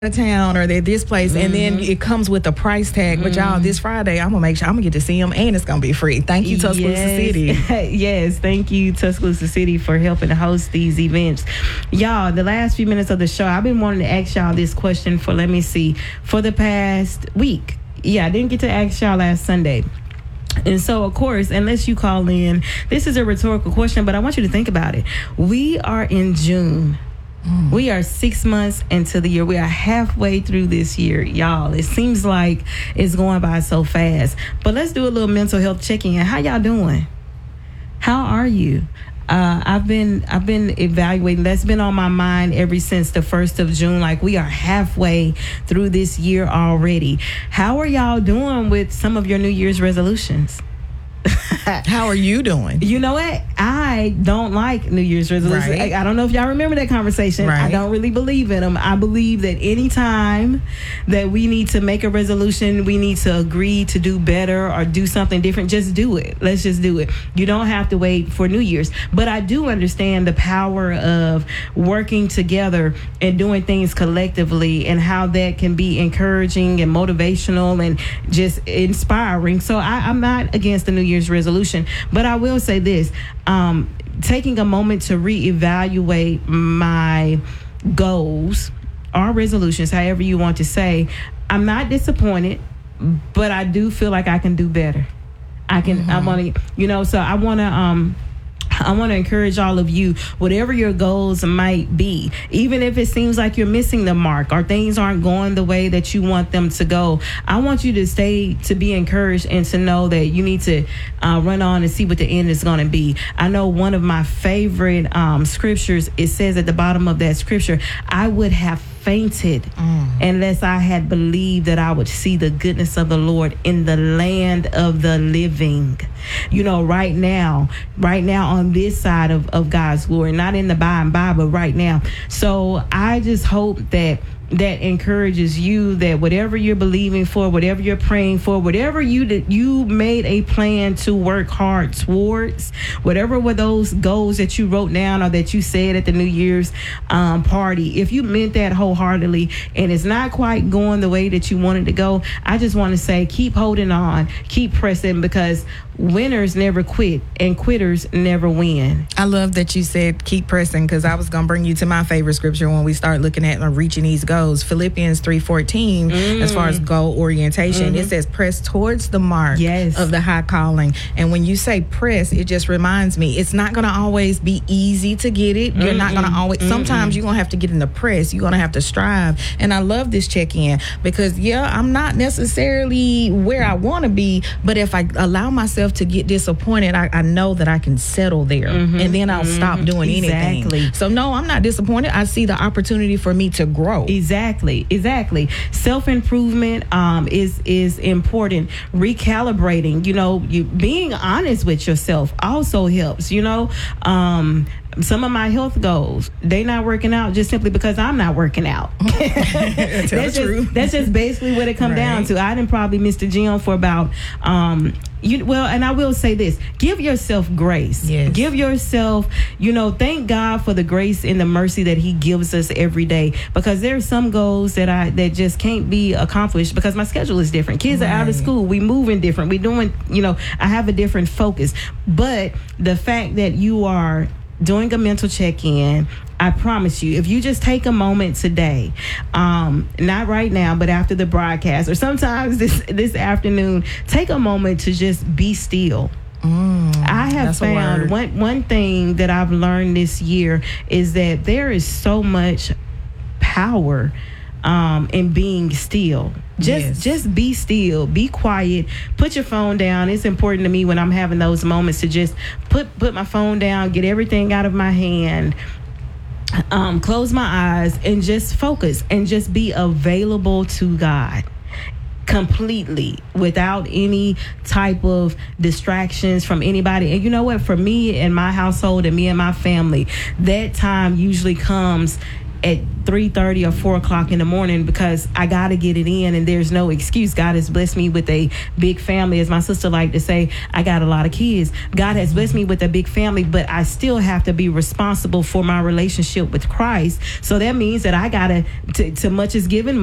of town or they're this place, and then it comes with a price tag. But y'all, this Friday, I'm gonna make sure I'm gonna get to see them, and it's gonna be free. Thank you, Tuscaloosa City. Yes, thank you, Tuscaloosa City, for helping to host these events. Y'all, the last few minutes of the show, I've been wanting to ask y'all this question for for the past week. Yeah, I didn't get to ask y'all last Sunday. And so, of course, unless you call in, this is a rhetorical question, but I want you to think about it. We are in June. We are 6 months into the year. We are halfway through this year, y'all. It seems like it's going by so fast. But let's do a little mental health check-in. How y'all doing? How are you? I've been evaluating. That's been on my mind ever since the 1st of June. Like, we are halfway through this year already. How are y'all doing with some of your New Year's resolutions? How are you doing? You know what? I don't like New Year's resolutions. Right. I don't know if y'all remember that conversation. Right. I don't really believe in them. I believe that any time that we need to make a resolution, we need to agree to do better or do something different, just do it. Let's just do it. You don't have to wait for New Year's. But I do understand the power of working together and doing things collectively, and how that can be encouraging and motivational and just inspiring. So I'm not against the New Year's resolution, but I will say this: taking a moment to reevaluate my goals or resolutions, however you want to say. I'm not disappointed, but I do feel like I can do better. I want to, so I want to encourage all of you, whatever your goals might be, even if it seems like you're missing the mark or things aren't going the way that you want them to go. I want you to be encouraged and to know that you need to run on and see what the end is going to be. I know one of my favorite scriptures, it says at the bottom of that scripture, I would have fainted unless I had believed that I would see the goodness of the Lord in the land of the living. Right now on this side of God's glory, not in the by and by, but right now. So I just hope that encourages you, that whatever you're believing for, whatever you're praying for, whatever you made a plan to work hard towards, whatever were those goals that you wrote down or that you said at the New Year's party, if you meant that wholeheartedly and it's not quite going the way that you wanted to go, I just want to say, keep holding on, keep pressing, because winners never quit and quitters never win. I love that you said keep pressing, because I was going to bring you to my favorite scripture when we start looking at reaching these goals. Philippians 3:14, as far as goal orientation, it says press towards the mark of the high calling. And when you say press, it just reminds me, it's not going to always be easy to get it. You're not going to always, sometimes you're going to have to get in the press. You're going to have to strive. And I love this check-in because, I'm not necessarily where I want to be, but if I allow myself to get disappointed, I know that I can settle there, and then I'll stop doing anything. So no, I'm not disappointed. I see the opportunity for me to grow. Exactly. Self-improvement is important. Recalibrating, you being honest with yourself also helps. Some of my health goals, they not working out just simply because I'm not working out. That's just basically what it comes down to. I done probably missed the gym for about and I will say this: give yourself grace. Yes. Give yourself, thank God for the grace and the mercy that He gives us every day. Because there are some goals that just can't be accomplished because my schedule is different. Kids are out of school. We moving different. We doing, I have a different focus. But the fact that you are doing a mental check-in, I promise you, if you just take a moment today, not right now, but after the broadcast, or sometimes this afternoon, take a moment to just be still. I have found one thing that I've learned this year is that there is so much power in being still. Just be still, be quiet, put your phone down. It's important to me when I'm having those moments to just put my phone down, get everything out of my hand, close my eyes, and just focus and just be available to God completely, without any type of distractions from anybody. And you know what, for me and my household and me and my family, that time usually comes at 3:30 or 4 o'clock in the morning because I got to get it in, and there's no excuse. God has blessed me with a big family. As my sister liked to say, I got a lot of kids. God has blessed me with a big family, but I still have to be responsible for my relationship with Christ. So that means that I got to much is given,